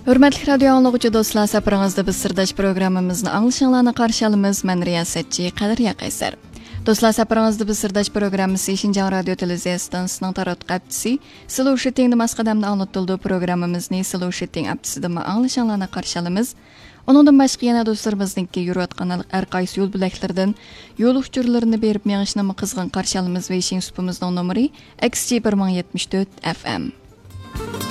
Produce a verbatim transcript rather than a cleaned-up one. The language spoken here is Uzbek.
Hürmetli radyo anlıqçı dostlar, saprağınızda biz sırdaş programımızın anlaşılığına karşılığımız men riyasetçi Qadir Yaqaysar. Dostlar, saprağınızda biz sırdaş programımız Şinjan Radyo Televiziya Stansiyasının taratqı aptisi, Silu Şitting'de masqadamda anlatıldığı programımızın Silu Şitting aptisida anlaşılığına karşılığımız. Onundan başqa yana dostlarımızdaki yürüyatqan әрқайсы yol bileklerden yol uçurlarını berip meğişnamı qızğın qarşılığımız ve işin supumuzun numara X G bir ming yetmiş to'rt F M.